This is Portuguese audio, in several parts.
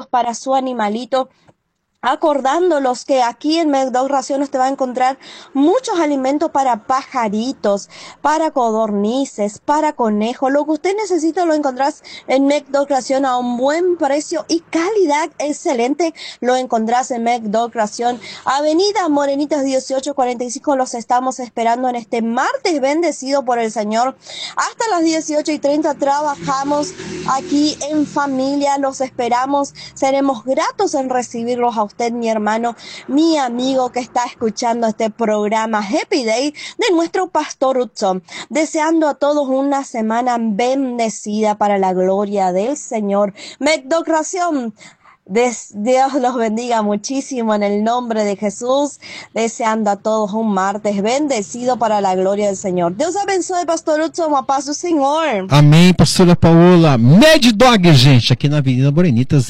para su animalito, acordándolos que aquí en McDog Raciones te va a encontrar muchos alimentos para pajaritos, para codornices, para conejos. Lo que usted necesita lo encontrás en McDog Ración a un buen precio y calidad excelente. Lo encontrás en McDog Ración, Avenida Morenitas 1845. Los estamos esperando en este martes bendecido por el Señor. Hasta las 18:30 trabajamos aquí en familia. Los esperamos. Seremos gratos en recibirlos a usted, mi hermano, mi amigo que está escuchando este programa Happy Day de nuestro Pastor Hudson. Deseando a todos una semana bendecida para la gloria del Señor. McDog Ración, Dios los bendiga muchísimo en el nombre de Jesús. Deseando a todos un martes bendecido para la gloria del Señor. Deus abençoe, Pastor Hudson, a paz do Senhor. Amém, pastora Paola. Mad Dog, gente, aqui na Avenida Morenitas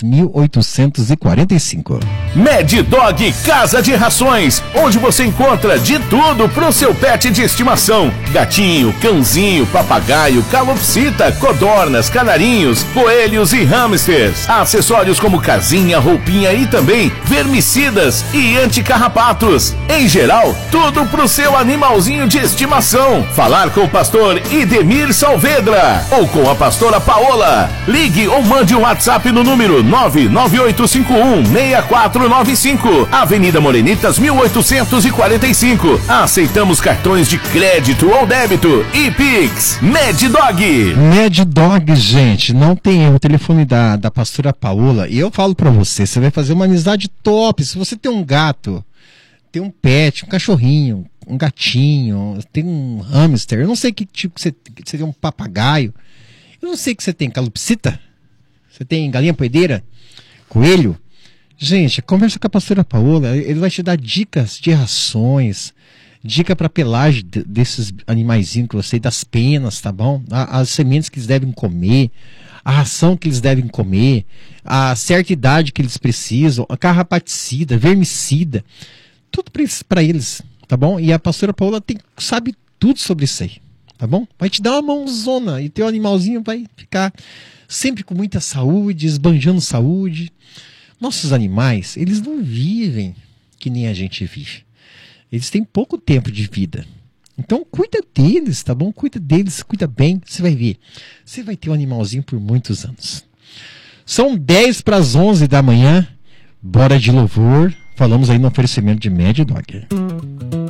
1845. Mad Dog Casa de Rações, onde você encontra de tudo pro seu pet de estimação: gatinho, cãozinho, papagaio, calopsita, codornas, canarinhos, coelhos e hamsters. Acessórios como casinha, roupinha e também vermicidas e anticarrapatos. Em geral, tudo pro seu animalzinho de estimação. Falar com o pastor Idemir Saavedra ou com a pastora Paola. Ligue ou mande um WhatsApp no número 99851-6495. Avenida Morenitas 1845. Aceitamos cartões de crédito ou débito e Pix. Mad Dog. Mad Dog, gente, não tem erro. O telefone da pastora Paola. E eu falo pra você, você vai fazer uma amizade top. Se você tem um gato, tem um pet, um cachorrinho, um gatinho, tem um hamster, eu não sei que tipo que você tem, um papagaio, eu não sei que você tem, calopsita, você tem galinha poedeira, coelho. Gente, conversa com a pastora Paola, ele vai te dar dicas de rações, dica para pelagem desses animaizinhos que você, das penas, tá bom? As sementes que eles devem comer, a ração que eles devem comer, a certa idade que eles precisam, a carrapaticida, vermicida, tudo para eles, tá bom? E a pastora Paola sabe tudo sobre isso aí, tá bom? Vai te dar uma mãozona e teu animalzinho vai ficar sempre com muita saúde, esbanjando saúde. Nossos animais, eles não vivem que nem a gente vive. Eles têm pouco tempo de vida. Então cuida deles, tá bom? Cuida deles, cuida bem, você vai ver. Você vai ter um animalzinho por muitos anos. São 10:11 da manhã, bora de louvor. Falamos aí no oferecimento de Mad Dog.